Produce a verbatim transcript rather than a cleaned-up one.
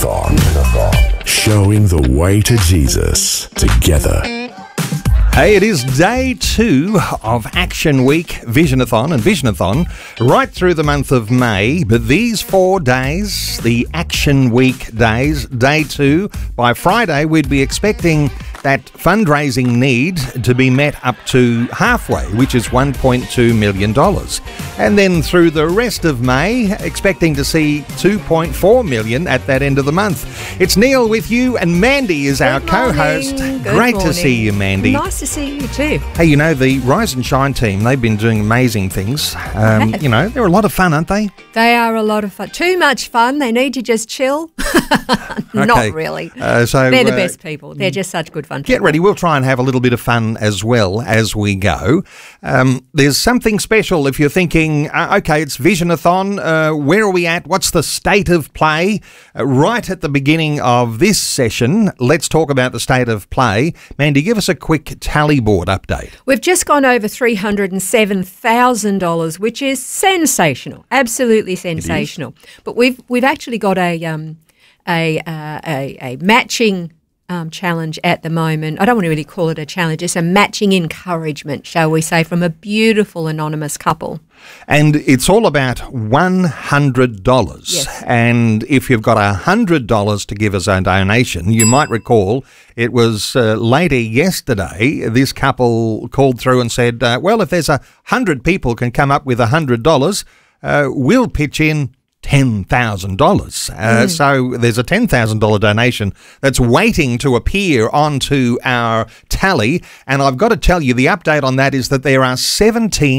Visionathon. Showing the way to Jesus together. Hey, it is day two of Action Week Visionathon and Visionathon right through the month of May. But these four days, the Action Week days, day two, by Friday we'd be expecting that fundraising need to be met up to halfway, which is one point two million dollars. And then through the rest of May, expecting to see two point four million dollars at that end of the month. It's Neil with you, and Mandy is our Good co-host. morning. Good Great morning. to see you, Mandy. Nice to see you too. Hey, you know, the Rise and Shine team, they've been doing amazing things. Um, you know, they're a lot of fun, aren't they? They are a lot of fun. Too much fun. They need to just chill. Okay. Not really. Uh, so They're the uh, best people. They're just such good fun Get people. ready. We'll try and have a little bit of fun as well as we go. Um, there's something special if you're thinking, uh, okay, it's Visionathon. Uh, where are we at? What's the state of play? Uh, right at the beginning of this session, let's talk about the state of play. Mandy, give us a quick tally board update. We've just gone over three hundred seven thousand dollars, which is sensational. Absolutely sensational. But we've we've actually got a um a uh, a, a matching Um, challenge at the moment. I don't want to really call it a challenge. It's a matching encouragement, shall we say, from a beautiful anonymous couple. And it's all about one hundred dollars. Yes. And if you've got one hundred dollars to give as a donation, you might recall it was uh, later yesterday, this couple called through and said, uh, well, if there's one hundred people can come up with one hundred dollars, uh, we'll pitch in ten thousand dollars. Uh, mm. So there's a ten thousand dollars donation that's waiting to appear onto our tally. And I've got to tell you, the update on that is that there are seventeen